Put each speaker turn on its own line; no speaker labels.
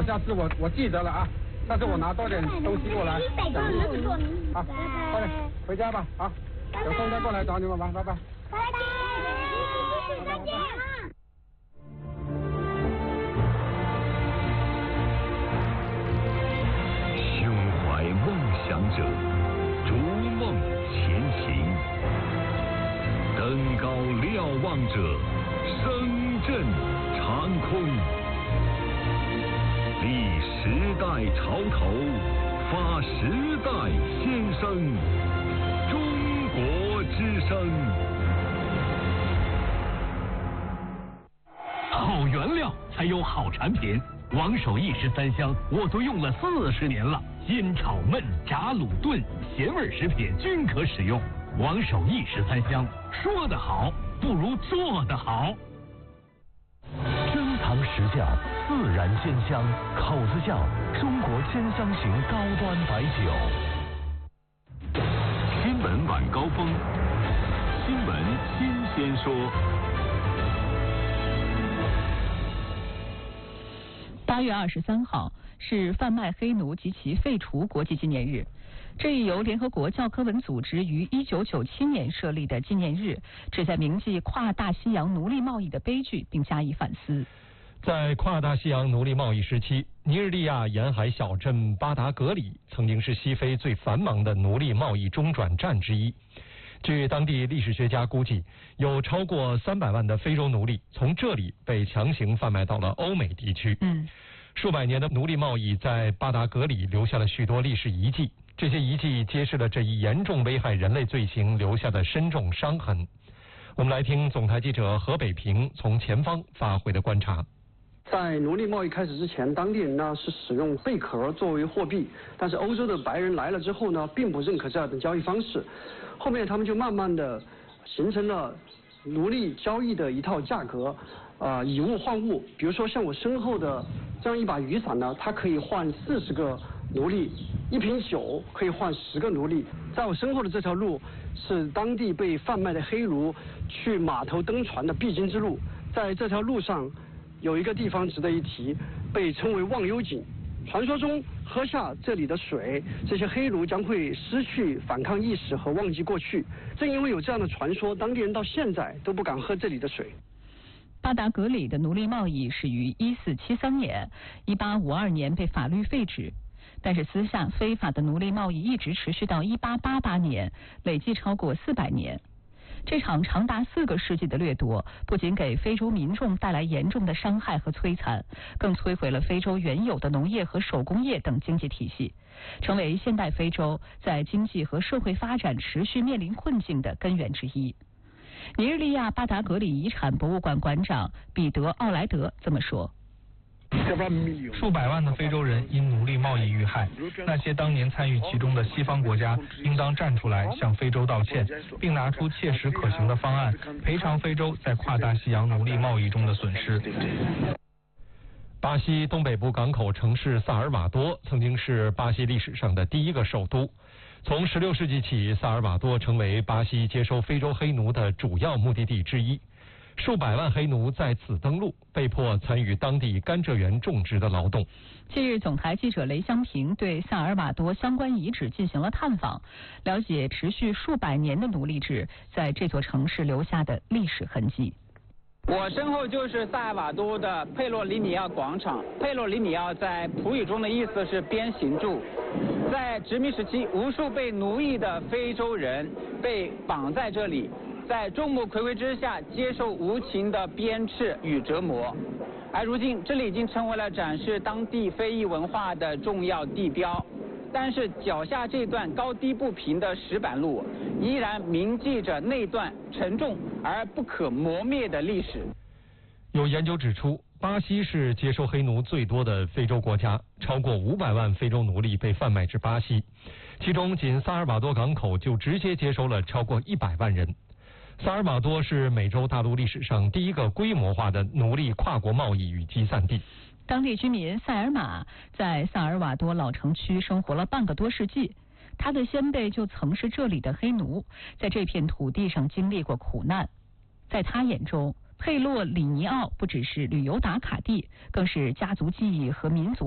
下次我记得了啊，下次我拿多点东西过来。好，快点回家吧，好，有空再过来找你们玩，拜拜。
拜拜，再见。
胸怀梦想者，逐梦前行；登高瞭望者，声震长空。立时代潮头，发时代先声。中国之声。好原料才有好产品。王守义13香我都用了40年了，煎炒焖炸卤炖咸味食品均可使用。王守义13香，说得好不如做得好。珍藏实窖，自然鲜香，口子窖，中国10香型高端白酒。新闻晚高峰，新闻新鲜说。
8月23号是贩卖黑奴及其废除国际纪念日。这一由联合国教科文组织于1997年设立的纪念日，旨在铭记跨大西洋奴隶贸易的悲剧，并加以反思。
在跨大西洋奴隶贸易时期，尼日利亚沿海小镇巴达格里曾经是西非最繁忙的奴隶贸易中转站之一。据当地历史学家估计，有超过300万的非洲奴隶从这里被强行贩卖到了欧美地区。数百年的奴隶贸易在巴达格里留下了许多历史遗迹，这些遗迹揭示了这一严重危害人类罪行留下的深重伤痕。我们来听总台记者何北平从前方发回的观察。
在奴隶贸易开始之前，当地人呢是使用贝壳作为货币，但是欧洲的白人来了之后呢，并不认可这样的交易方式。后面他们就慢慢的形成了奴隶交易的一套价格，以物换物。比如说像我身后的这样一把雨伞呢，它可以换40个奴隶；一瓶酒可以换10个奴隶。在我身后的这条路是当地被贩卖的黑奴去码头登船的必经之路。在这条路上有一个地方值得一提，被称为忘忧井。传说中喝下这里的水，这些黑奴将会失去反抗意识和忘记过去。正因为有这样的传说，当地人到现在都不敢喝这里的水。
巴达格里的奴隶贸易始于1473年，1852年被法律废止，但是私下非法的奴隶贸易一直持续到1888年，累计超过400年。这场长达4个世纪的掠夺，不仅给非洲民众带来严重的伤害和摧残，更摧毁了非洲原有的农业和手工业等经济体系，成为现代非洲在经济和社会发展持续面临困境的根源之一。尼日利亚巴达格里遗产博物馆馆长彼得·奥莱德这么说。
数百万的非洲人因奴隶贸易遇害，那些当年参与其中的西方国家应当站出来向非洲道歉，并拿出切实可行的方案，赔偿非洲在跨大西洋奴隶贸易中的损失。
巴西东北部港口城市萨尔瓦多曾经是巴西历史上的第一个首都。从16世纪起，萨尔瓦多成为巴西接收非洲黑奴的主要目的地之一。数百万黑奴在此登陆，被迫参与当地甘蔗园种植的劳动。
近日，总台记者雷香平对萨尔瓦多相关遗址进行了探访，了解持续数百年的奴隶制在这座城市留下的历史痕迹。
我身后就是萨尔瓦多的佩洛里尼奥广场。佩洛里尼奥在葡语中的意思是鞭刑柱。在殖民时期，无数被奴役的非洲人被绑在这里，在众目睽睽之下接受无情的鞭笞与折磨。而如今，这里已经成为了展示当地非裔文化的重要地标。但是脚下这段高低不平的石板路，依然铭记着那段沉重而不可磨灭的历史。
有研究指出，巴西是接收黑奴最多的非洲国家，超过500万非洲奴隶被贩卖至巴西，其中仅萨尔瓦多港口就直接接收了超过100万人。萨尔瓦多是美洲大陆历史上第一个规模化的奴隶跨国贸易与集散地。
当地居民塞尔玛在萨尔瓦多老城区生活了半个多世纪，他的先辈就曾是这里的黑奴，在这片土地上经历过苦难。在他眼中，佩洛里尼奥不只是旅游打卡地，更是家族记忆和民族